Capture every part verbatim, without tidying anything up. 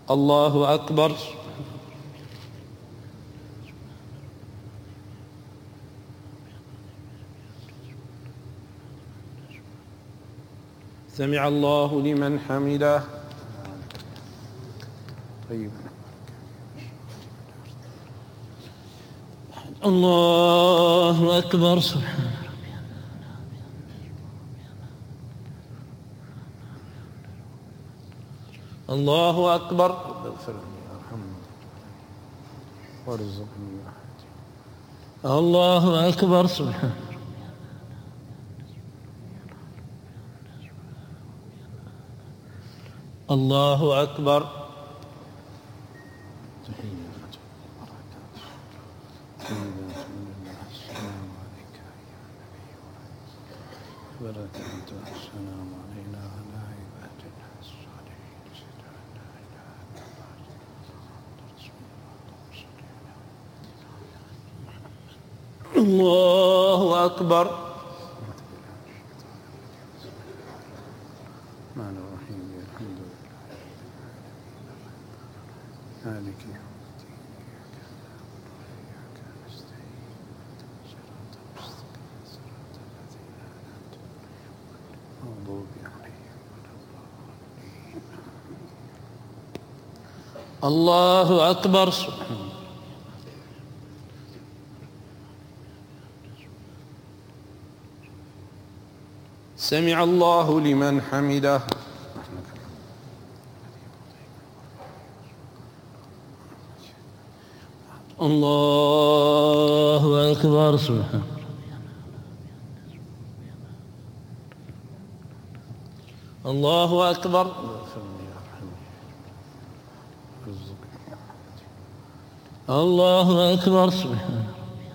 الله أكبر. سمع الله لمن حمده. طيب. الله أكبر. سبحان ربي. الله أكبر. اغفر لي وارحمني وارزقني. الله أكبر. سبحان الله أكبر. الله أكبر. الرحمن الرحيم الحمد لله مالك يوم الدين إياك نعبد وإياك نستعين صراط المستقيم صراط الذين أنعمت عليهم غير المغضوب عليهم ولا الضالين. الله أكبر. سمع الله لمن حمده. الله أكبر. سبحان الله أكبر. الله أكبر. سبحان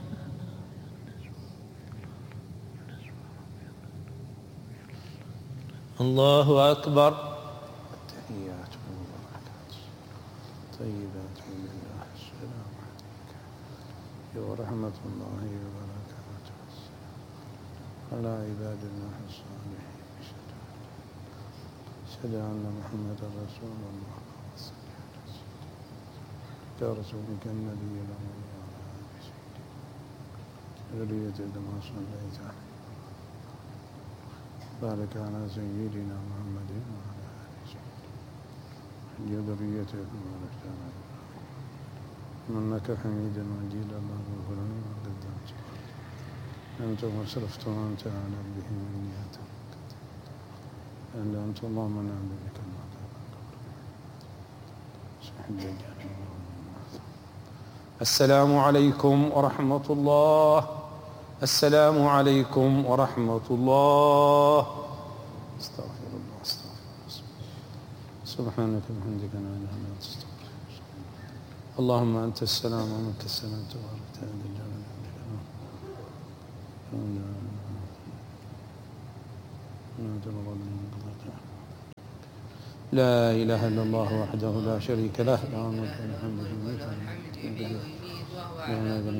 الله أكبر. التحيات والبركات طيبات من الله. السلام عليك ورحمة الله وبركاته على عباد الله الصالحين. أشهد أن محمدا رسول الله يا رسولك النبي الأمين وعلى آله سيدنا ذرية كما صليت عليه بارك على سيدنا محمد وعلى آله سيدنا ذريته كما باركت على إبراهيم إنك حميد مجيد. اللهم اغفر لنا ما قدمت أنت وأسرفت وأنت أعلم به مني أنت أنت اللهم نعم بك المعذاب السلام عليكم ورحمة الله. السلام عليكم ورحمة الله. استغفر الله استغفر الله سبحانك وبحمدك لا إله إلا أنت استغفرك. اللهم أنت السلام ومنك السلام تبارك يا ذا الجلال والإكرام. لا إله إلا الله وحده لا شريك له له الملك والحمد لله. لا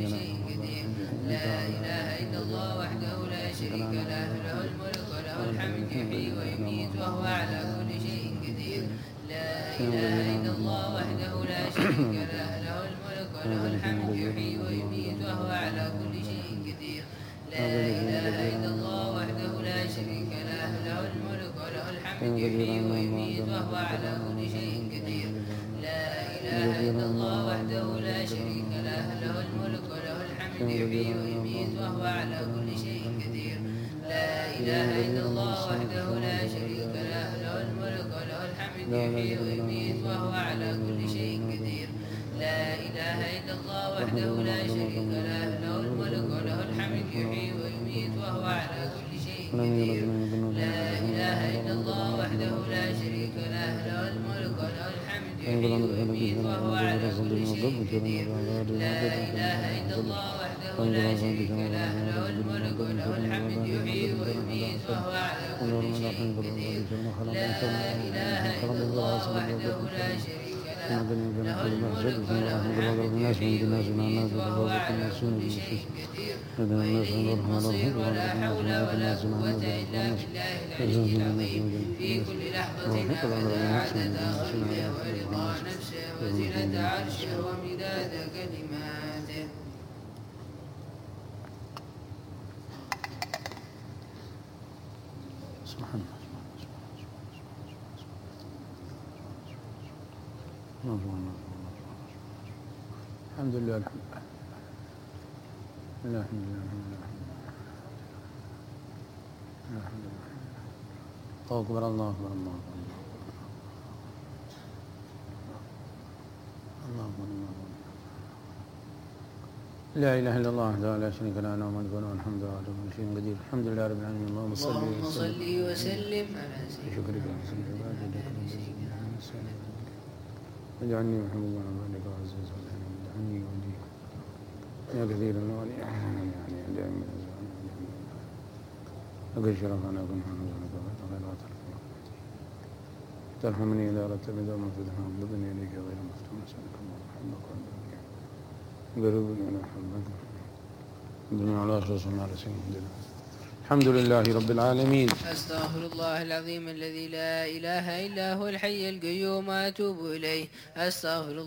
إله إلا الله وحده لا شريك له له الملك وله الحمد يحيي ويميت وهو على كل شيء قدير. لا إله إلا الله وحده لا شريك له له الملك وله الحمد يحيي ويميت وهو على كل شيء قدير. لا إله إلا الله وحده لا شريك له له الملك وله الحمد يحيي ويميت وهو على كل شيء قدير. لا إله إلا الله وحده لا شريك له له الملك وله الحمد يحيي ويميت وهو على كل شيء قدير. لا إله إلا الله وحده لا شريك له له الملك وله الحمد يحيي ويميت وهو على كل شيء قدير. لا إله إلا الله وحده لا شريك له له الملك وله الحمد يحيي ويميت وهو على كل شيء قدير. لا إله إلا الله وحده لا شريك له له الملك وله الحمد يحيي ويميت وهو على كل شيء قدير. لا إله إلا الله وحده لا شريك له له الملك وله الحمد يحيي ويميت وهو على كل شيء قدير. لا إله إلا الله وحده لا شريك له له الملك وله الحمد يحيي ويميت وهو على كل شيء قدير. وإليه المصير ولا حول ولا قوة إلا بالله العلي العظيم. في كل لحظة عدد عدد خلقه ورضا نفسه وزنة عرشه ومداد كلماته. سبحان الله. الحمد لله الحمد لله الحمد لله الحمد لله. الله أكبر الله أكبر الله أكبر الله أكبر الله أكبر. لا إله إلا الله وحده لا شريك له له الملك وله الحمد لله على كل شيء قدير. الحمد لله رب العالمين. اللهم صل وسلم على سيدنا واجعلني محمد وعلى ذلك وعزيز واجعلني وليك يا كثير الولي يعني دائما أقل شرفنا كن حمدك وغيرات ترحمني إذا أردت بدون مفتوحا وابلغني إليك غير مفتوح أسألك الله حبك وأبلغك قربني إلى حبك الدنيا والآخرة صلى الله عليه وسلم. الحمد لله رب العالمين. أستغفر الله العظيم الذي لا إله إلا هو الحي القيوم وأتوب إليه. أستغفر